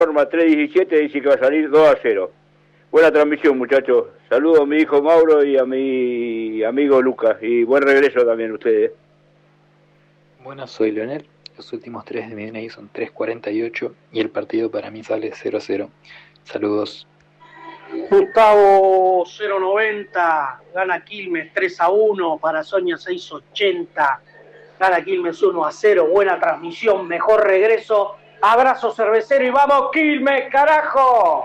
Forma 317 dice que va a salir 2-0. Buena transmisión, muchachos. Saludos a mi hijo Mauro y a mi amigo Lucas. Y buen regreso también a ustedes. Buenas, soy Leonel. Los últimos 3 de mi DNI son 348 y el partido para mí sale 0-0. Saludos. Gustavo 090, gana Quilmes 3-1, para Soña 680, gana Quilmes 1-0, buena transmisión, mejor regreso, abrazo cervecero y vamos Quilmes, carajo.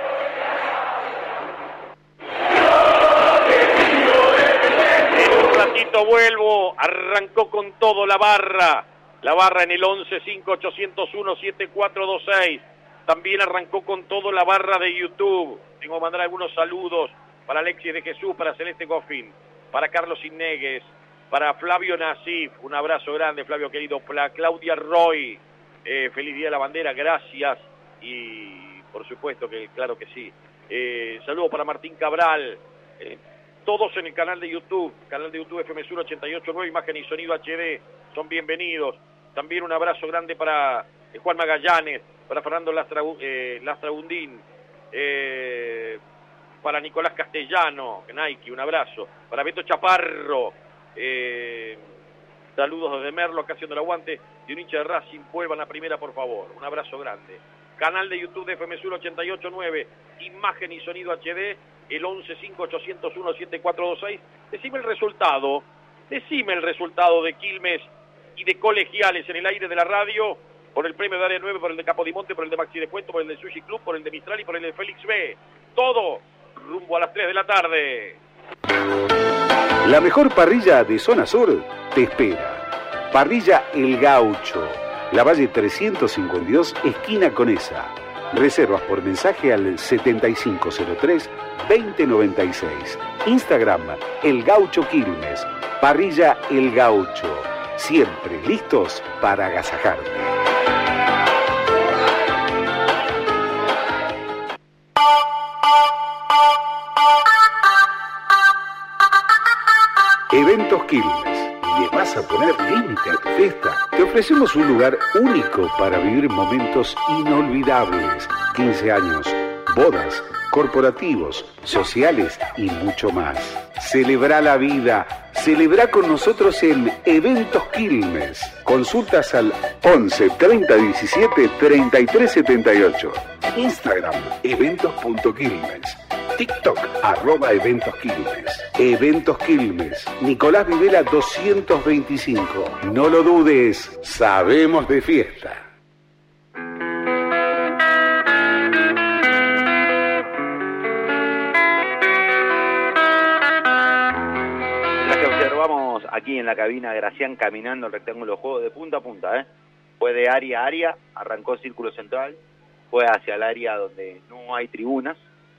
En un ratito vuelvo, arrancó con todo la barra en el 11-5801-7426, también arrancó con todo la barra de YouTube. Tengo que mandar algunos saludos para Alexis de Jesús, para Celeste Goffin, para Carlos Innegues, para Flavio Nasif, un abrazo grande, Flavio querido, para Claudia Roy, feliz día de la bandera, gracias, y por supuesto que claro que sí. Saludos para Martín Cabral, todos en el canal de YouTube FM Sur 88.9, imagen y sonido HD, son bienvenidos. También un abrazo grande para Juan Magallanes, para Fernando Lastragundín, para Nicolás Castellano, Nike, un abrazo, para Beto Chaparro, saludos desde Merlo, acá haciendo el aguante, de un hincha de Racing, vuelvan a primera por favor, un abrazo grande. Canal de YouTube de FM Sur 88.9, imagen y sonido HD, el 11-5801-7426, decime el resultado de Quilmes y de Colegiales en el aire de la radio, por el premio de Área 9, por el de Capodimonte, por el de Maxi Descuento, por el de Sushi Club, por el de Mistral y por el de Félix B. Todo rumbo a las 3 de la tarde. La mejor parrilla de zona sur te espera. Parrilla El Gaucho, La Valle 352, esquina Conesa. Reservas por mensaje al 7503-2096. Instagram El Gaucho Quilmes. Parrilla El Gaucho. Siempre listos para agasajarte. Eventos Quilmes. ¿Le vas a poner límite a tu fiesta? Te ofrecemos un lugar único para vivir momentos inolvidables. 15 años, bodas, corporativos, sociales y mucho más. Celebra la vida. Celebra con nosotros en Eventos Quilmes. Consultas al 11 30 17 33 78. Instagram eventos.quilmes. TikTok @Eventos Quilmes. Eventos Quilmes. Nicolás Videla 225. No lo dudes, sabemos de fiesta. Aquí en la cabina, Gracián caminando el rectángulo de juego de punta a punta, fue de área a área, arrancó círculo central, fue hacia el área donde no hay tribunas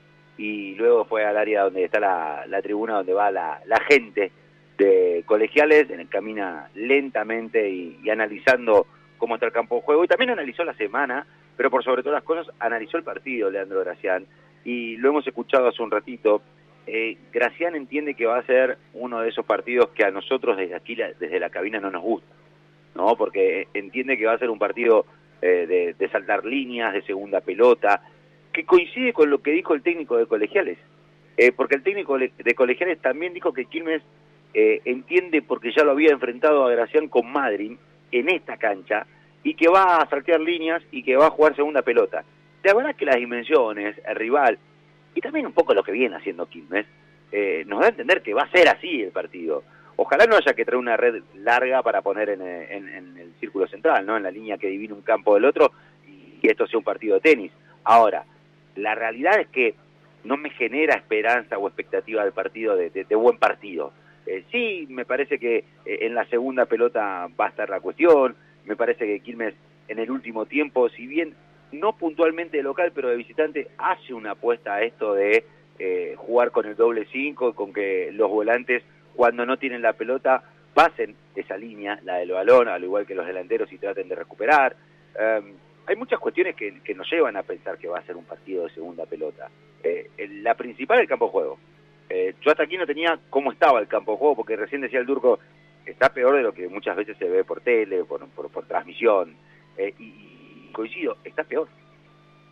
y luego fue al área donde está la tribuna donde va la gente de Colegiales, camina lentamente y analizando cómo está el campo de juego, y también analizó la semana, pero por sobre todas las cosas analizó el partido, Leandro Gracián, y lo hemos escuchado hace un ratito. Gracián entiende que va a ser uno de esos partidos que a nosotros desde aquí, desde la cabina, no nos gusta, ¿no? Porque entiende que va a ser un partido de saltar líneas, de segunda pelota, que coincide con lo que dijo el técnico de Colegiales, porque el técnico de Colegiales también dijo que Quilmes entiende, porque ya lo había enfrentado a Gracián con Madryn en esta cancha, y que va a saltear líneas y que va a jugar segunda pelota. La verdad que las dimensiones, el rival, y también un poco lo que viene haciendo Quilmes, nos da a entender que va a ser así el partido. Ojalá no haya que traer una red larga para poner en el círculo central, ¿no? En la línea que divide un campo del otro, y esto sea un partido de tenis. Ahora, la realidad es que no me genera esperanza o expectativa del partido de buen partido. Sí, me parece que en la segunda pelota va a estar la cuestión. Me parece que Quilmes en el último tiempo, si bien no puntualmente de local, pero de visitante, hace una apuesta a esto de jugar con el doble 5, con que los volantes, cuando no tienen la pelota, pasen esa línea, la del balón, al igual que los delanteros, y traten de recuperar. Hay muchas cuestiones que nos llevan a pensar que va a ser un partido de segunda pelota. La principal es el campo de juego. Yo hasta aquí no tenía cómo estaba el campo de juego, porque recién decía el Turco, está peor de lo que muchas veces se ve por tele, por transmisión, y coincido, está peor.